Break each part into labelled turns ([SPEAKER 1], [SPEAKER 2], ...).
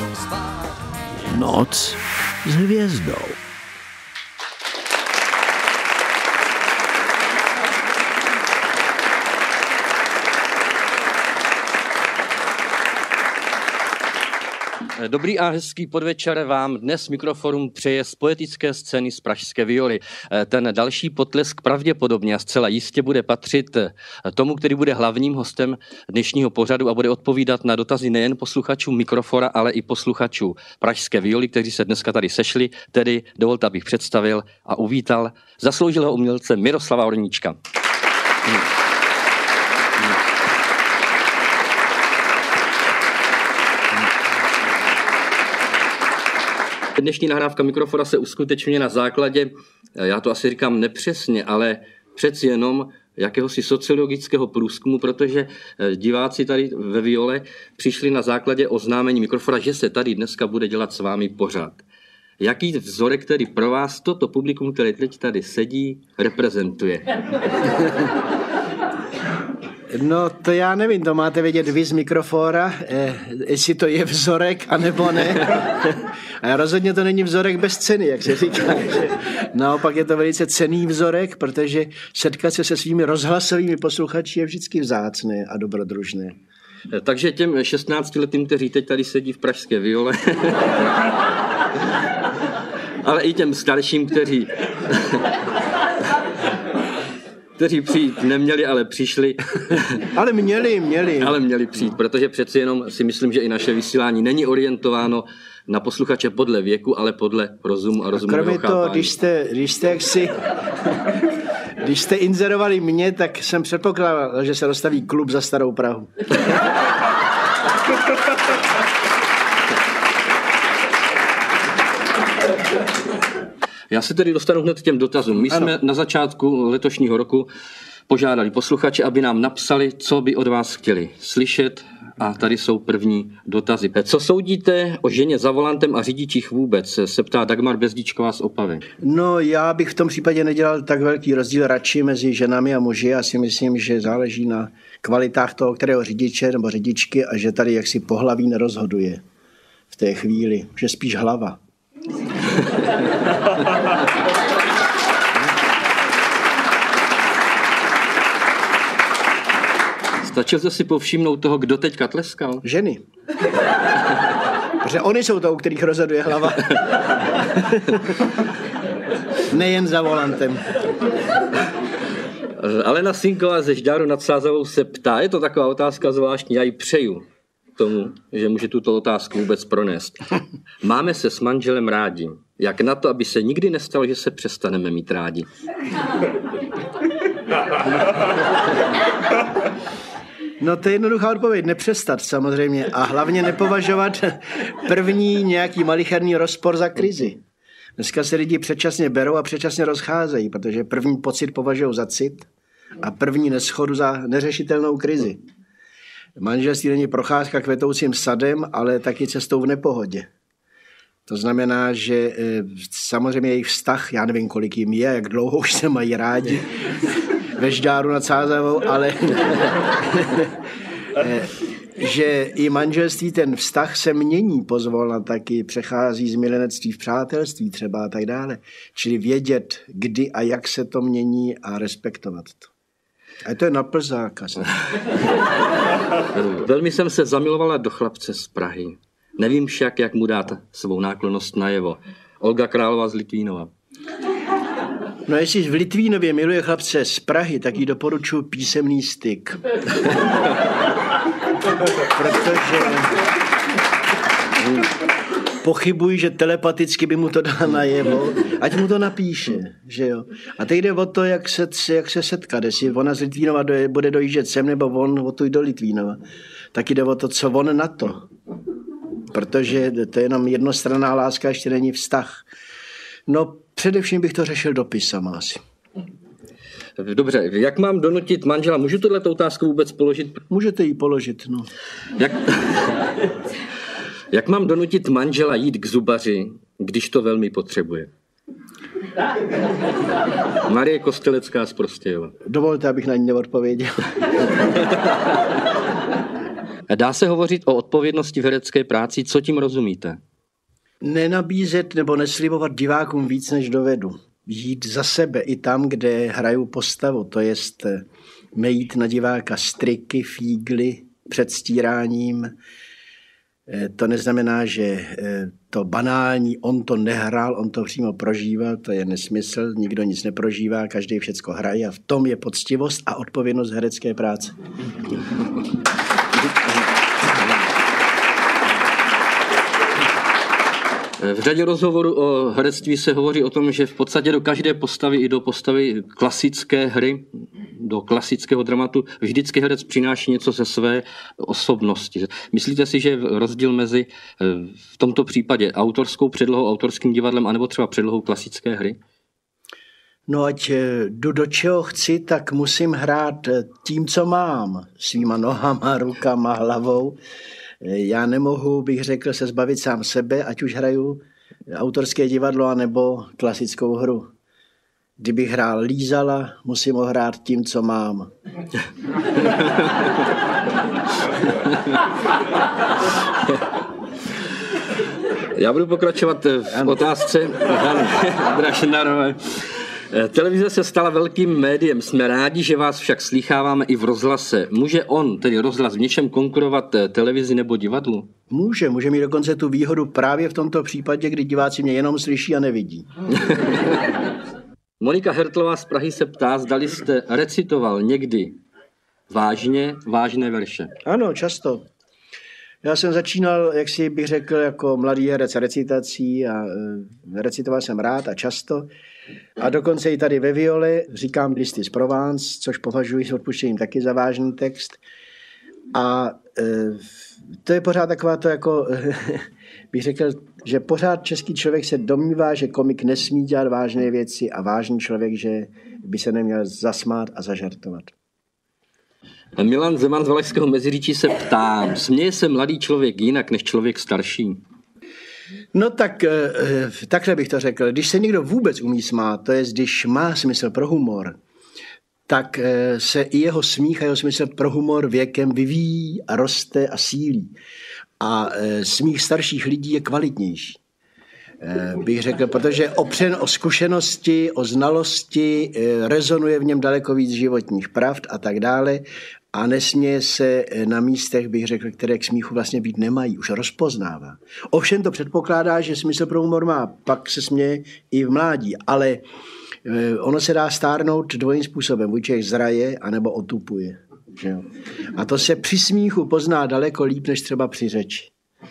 [SPEAKER 1] Noc s hvězdou.
[SPEAKER 2] Dobrý a hezký podvečer vám dnes Mikroforum přeje z poetické scény z Pražské Violy. Ten další potlesk pravděpodobně a zcela jistě bude patřit tomu, který bude hlavním hostem dnešního pořadu a bude odpovídat na dotazy nejen posluchačů Mikrofora, ale i posluchačů Pražské Violy, kteří se dneska tady sešli. Tedy dovolte, abych představil a uvítal zasloužilého umělce Miroslava Orníčka. Dnešní nahrávka Mikrofora se uskutečňuje na základě, já to asi říkám nepřesně, ale přeci jenom jakéhosi sociologického průzkumu, protože diváci tady ve Viole přišli na základě oznámení Mikrofora, že se tady dneska bude dělat s vámi pořad. Jaký vzorek tedy pro vás toto publikum, které teď tady sedí, reprezentuje?
[SPEAKER 3] No to já nevím, to máte vědět vy z Mikrofora, jestli to je vzorek, anebo ne. A rozhodně to není vzorek bez ceny, jak se říká. Naopak je to velice cenný vzorek, protože setkat se se svými rozhlasovými posluchači je vždycky vzácné a dobrodružné.
[SPEAKER 2] Takže těm 16letým, kteří teď tady sedí v Pražské Viole, ale i těm starším, kteří přijít neměli, ale přišli.
[SPEAKER 3] Ale měli.
[SPEAKER 2] Ale měli přijít, protože přeci jenom si myslím, že i naše vysílání není orientováno na posluchače podle věku, ale podle rozumu a rozumového chápání.
[SPEAKER 3] Kromě toho, když jste inzerovali mě, tak jsem předpokládal, že se dostaví klub za Starou Prahu.
[SPEAKER 2] Já se tedy dostanu hned k těm dotazům. My jsme na začátku letošního roku požádali posluchače, aby nám napsali, co by od vás chtěli slyšet, a tady jsou první dotazy. Co soudíte o ženě za volantem a řidičích vůbec, se ptá Dagmar Bezdičková z Opavy.
[SPEAKER 3] No já bych v tom případě nedělal tak velký rozdíl radši mezi ženami a muži. Já si myslím, že záleží na kvalitách toho, kterého řidiče nebo řidičky a že tady jaksi pohlaví nerozhoduje v té chvíli, že spíš hlava.
[SPEAKER 2] Stačil jste si povšimnout toho, kdo teďka tleskal?
[SPEAKER 3] Ženy. Protože oni jsou to, u kterých rozhoduje hlava. Nejen za volantem.
[SPEAKER 2] Alena Sinková ze Žďáru nad Sázavou se ptá, je to taková otázka zvláštní, já ji přeju tomu, že může tuto otázku vůbec pronést. Máme se s manželem rádi. Jak na to, aby se nikdy nestalo, že se přestaneme mít rádi?
[SPEAKER 3] No to je jednoduchá odpověď, nepřestat samozřejmě a hlavně nepovažovat první nějaký malicherný rozpor za krizi. Dneska se lidi předčasně berou a předčasně rozcházejí, protože první pocit považují za cit a první neschodu za neřešitelnou krizi. Manželství není procházka kvetoucím sadem, ale taky cestou v nepohodě. To znamená, že samozřejmě jejich vztah, já nevím, kolik jim je, jak dlouho už se mají rádi, ve Žďáru nad Sázavou, ale že i manželství, ten vztah se mění pozvolna, taky přechází z milenectví v přátelství třeba a tak dále. Čili vědět, kdy a jak se to mění a respektovat to. A to je na plzáka.
[SPEAKER 2] Velmi jsem se zamilovala do chlapce z Prahy. Nevím však, jak mu dát svou náklonnost najevo. Olga Králová z Litvínova.
[SPEAKER 3] No jestli v Litvínově miluje chlapce z Prahy, tak jí doporučuji písemný styk. Protože pochybuji, že telepaticky by mu to dala najevo, ať mu to napíše, že jo. A teď jde o to, jak se setkat, jestli ona z Litvínova bude dojíždět sem, nebo on odtud do Litvínova. Tak jde o to, co on na to. Protože to je jenom jednostranná láska, ještě není vztah. No především bych to řešil dopisama asi.
[SPEAKER 2] Dobře, jak mám donutit manžela? Můžu tohleto otázku vůbec položit?
[SPEAKER 3] Můžete ji položit, no.
[SPEAKER 2] Jak mám donutit manžela jít k zubaři, když to velmi potřebuje? Marie Kostelecká z Prostějova.
[SPEAKER 3] Dovolte, abych na ní neodpověděl.
[SPEAKER 2] Dá se hovořit o odpovědnosti v herecké práci, co tím rozumíte?
[SPEAKER 3] Nenabízet nebo neslibovat divákům víc, než dovedu. Jít za sebe i tam, kde hraju postavu, to jest mejít na diváka striky, fígly, předstíráním. To neznamená, že to banální, on to nehrál, on to přímo prožíval, to je nesmysl, nikdo nic neprožívá, každý všecko hraje a v tom je poctivost a odpovědnost herecké práce.
[SPEAKER 2] V řadě rozhovorů o herectví se hovoří o tom, že v podstatě do každé postavy i do postavy klasické hry, do klasického dramatu, vždycky herec přináší něco ze své osobnosti. Myslíte si, že je rozdíl mezi v tomto případě autorskou předlohou, autorským divadlem, anebo třeba předlohou klasické hry?
[SPEAKER 3] No ať jdu do čeho chci, tak musím hrát tím, co mám. Svýma nohama, rukama, hlavou. Já nemohu, bych řekl, se zbavit sám sebe, ať už hraju autorské divadlo, anebo klasickou hru. Kdybych hrál Lízala, musím ho hrát tím, co mám.
[SPEAKER 2] Já budu pokračovat v otázce Drašenárové. Televize se stala velkým médiem. Jsme rádi, že vás však slýcháváme i v rozhlase. Může on, tedy rozhlas, v něčem konkurovat televizi nebo divadlu?
[SPEAKER 3] Může mít dokonce tu výhodu právě v tomto případě, kdy diváci mě jenom slyší a nevidí.
[SPEAKER 2] Monika Hertlová z Prahy se ptá, zdali jste recitoval někdy vážné verše.
[SPEAKER 3] Ano, často. Já jsem začínal, jak si bych řekl, jako mladý herec recitací a recitoval jsem rád a často. A dokonce i tady ve Viole říkám Listy z Provence, což považuji s odpuštěním taky za vážný text. A to je pořád taková to jako, bych řekl, že pořád český člověk se domnívá, že komik nesmí dělat vážné věci a vážný člověk, že by se neměl zasmát a zažartovat.
[SPEAKER 2] Milan Zeman z Valašského Meziříčí se ptá, směje se mladý člověk jinak než člověk starší?
[SPEAKER 3] No tak, takhle bych to řekl. Když se někdo vůbec umí smát, to je, když má smysl pro humor, tak se i jeho smích a jeho smysl pro humor věkem vyvíjí a roste a sílí. A smích starších lidí je kvalitnější. Bych řekl, protože opřen o zkušenosti, o znalosti, rezonuje v něm daleko víc životních pravd a tak dále a nesměje se na místech, bych řekl, které k smíchu vlastně být nemají, už rozpoznává. Ovšem to předpokládá, že smysl pro humor má, pak se směje i v mládí, ale ono se dá stárnout dvojím způsobem, buď člověk zraje, anebo otupuje. Že? A to se při smíchu pozná daleko líp, než třeba při řeči.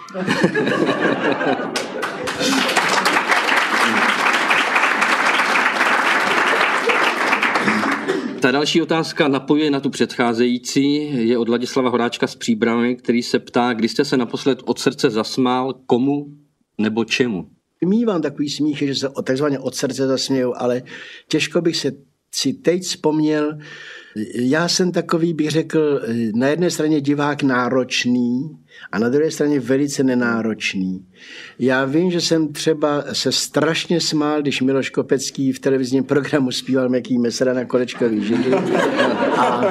[SPEAKER 2] Ta další otázka napojuje na tu předcházející, je od Ladislava Horáčka z Příbrami, který se ptá, kdy jste se naposled od srdce zasmál, komu nebo čemu?
[SPEAKER 3] Mívám takový smích, že se takzvaně od srdce zasměju, ale těžko bych si teď vzpomněl. Já jsem takový, bych řekl, na jedné straně divák náročný a na druhé straně velice nenáročný. Já vím, že jsem třeba se strašně smál, když Miloš Kopecký v televizním programu zpíval Měkký mesra na kolečkový židli. A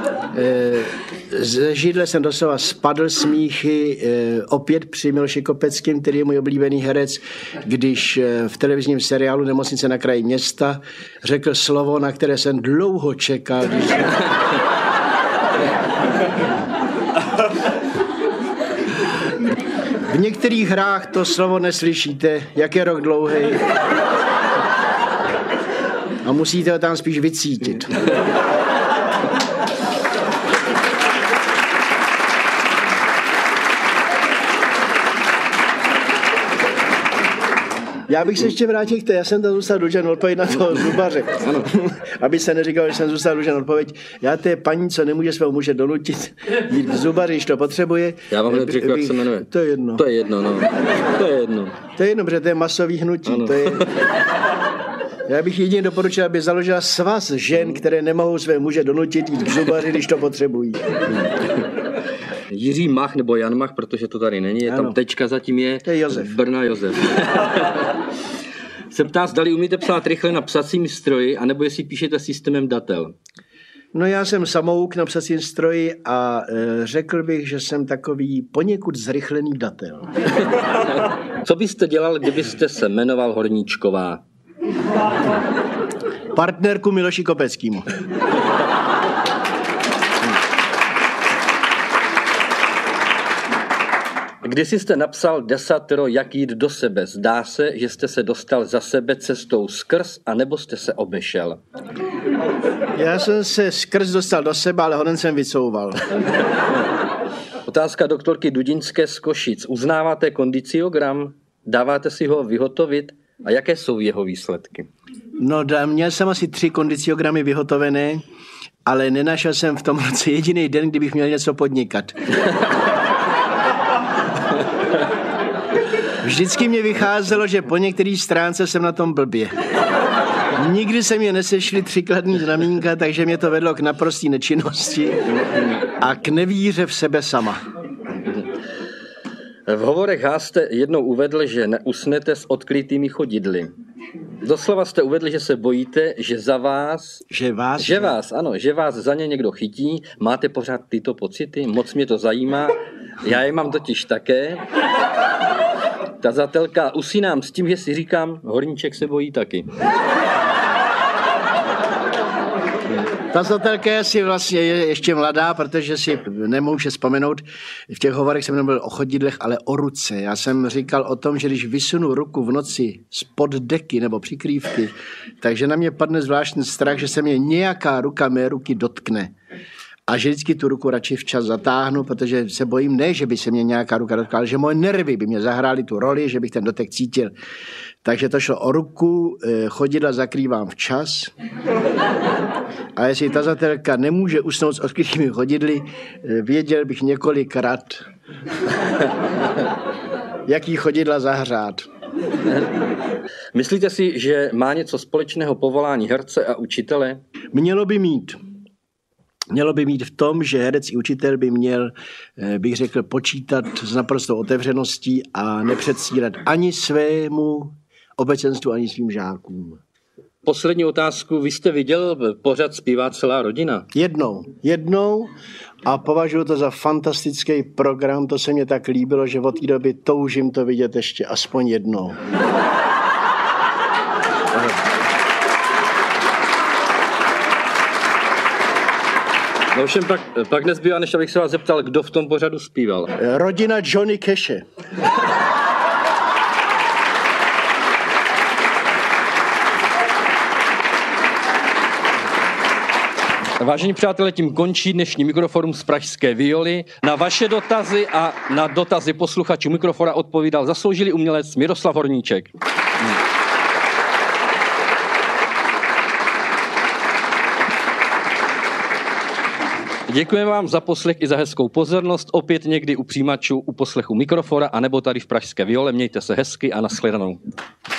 [SPEAKER 3] ze židle jsem doslova spadl smíchy opět při Miloši Kopeckým, který je můj oblíbený herec, když v televizním seriálu Nemocnice na kraji města řekl slovo, na které jsem dlouho čekal. V některých hrách to slovo neslyšíte, jak je rok dlouhý. A musíte ho tam spíš vycítit. Já bych se ještě vrátil k té, já jsem tam zůstal dlužen odpověď na toho zubaře. Aby se neříkalo, že jsem zůstal dlužen odpověď. Já té paní, co nemůže svého muže donutit jít k zubaři, když to potřebuje.
[SPEAKER 2] Já vám hned řeknu, jak se jmenuje.
[SPEAKER 3] To je jedno.
[SPEAKER 2] To je jedno, no. To je jedno.
[SPEAKER 3] To je jedno, protože to je masový hnutí. To je... Já bych jedině doporučil, aby založila svaz žen, které nemohou své muže donutit jít k zubaři, když to potřebují.
[SPEAKER 2] Jiří Mach nebo Jan Mach, protože to tady není, je tam tečka, zatím je
[SPEAKER 3] Josef.
[SPEAKER 2] Brna Josef. Se ptá, zdali umíte psát rychle na psacím stroji, anebo jestli píšete systémem datel.
[SPEAKER 3] No já jsem samouk na psacím stroji a řekl bych, že jsem takový poněkud zrychlený datel.
[SPEAKER 2] Co byste dělal, kdybyste se jmenoval Horníčková?
[SPEAKER 3] Partnerku Miloši Kopeckýmu.
[SPEAKER 2] Když jste napsal desatero, jak jít do sebe, zdá se, že jste se dostal za sebe cestou skrz, anebo jste se obešel?
[SPEAKER 3] Já jsem se skrz dostal do sebe, ale hoden jsem vycouval.
[SPEAKER 2] Otázka doktorky Dudinské z Košic. Uznáváte kondiciogram? Dáváte si ho vyhotovit? A jaké jsou jeho výsledky?
[SPEAKER 3] No, měl jsem asi 3 kondiciogramy vyhotovené, ale nenašel jsem v tom roce jediný den, kdybych měl něco podnikat. Vždycky mě vycházelo, že po některé stránce jsem na tom blbě. Nikdy se mě nesešly 3 kladný znamínka, takže mě to vedlo k naprosté nečinnosti a k nevíře v sebe sama.
[SPEAKER 2] V hovorech jste jednou uvedl, že neusnete s odkrytými chodidly. Doslova jste uvedl, že se bojíte, že za vás... Že vás za ně někdo chytí. Máte pořád tyto pocity? Moc mě to zajímá. Já je mám totiž také. Tazatelka, usínám s tím, že si říkám, Horníček se bojí taky.
[SPEAKER 3] Tazatelka je si vlastně ještě mladá, protože si nemůže vzpomenout. V těch hovorech jsem nebyl o chodidlech, ale o ruce. Já jsem říkal o tom, že když vysunu ruku v noci spod deky nebo přikrývky, takže na mě padne zvláštní strach, že se mě nějaká ruka mé ruky dotkne. A že vždycky tu ruku radši včas zatáhnu, protože se bojím, ne, že by se mě nějaká ruka dotkla, ale že moje nervy by mě zahrály tu roli, že bych ten dotek cítil. Takže to šlo o ruku, chodidla zakrývám včas. A jestli tazatelka nemůže usnout s odkrytými chodidly, věděl bych několikrát, jaký chodidla zahřát.
[SPEAKER 2] Myslíte si, že má něco společného povolání herce a učitele?
[SPEAKER 3] Mělo by mít. Mělo by mít v tom, že herec i učitel by měl, bych řekl, počítat s naprostou otevřeností a nepředstírat ani svému obecenstvu, ani svým žákům.
[SPEAKER 2] Poslední otázku. Vy jste viděl pořad Zpívá celá rodina?
[SPEAKER 3] Jednou a považuji to za fantastický program. To se mně tak líbilo, že od té doby toužím to vidět ještě aspoň jednou.
[SPEAKER 2] No všem pak nezbývá, než abych se vás zeptal, kdo v tom pořadu zpíval.
[SPEAKER 3] Rodina Johnny Cashe.
[SPEAKER 2] Vážení přátelé, tím končí dnešní mikroforum z Pražské Violy. Na vaše dotazy a na dotazy posluchačů mikrofona odpovídal zasloužilý umělec Miroslav Horníček. Děkujeme vám za poslech i za hezkou pozornost. Opět někdy u přijímačů, u poslechu mikrofona, anebo tady v Pražské Viole. Mějte se hezky a nashledanou.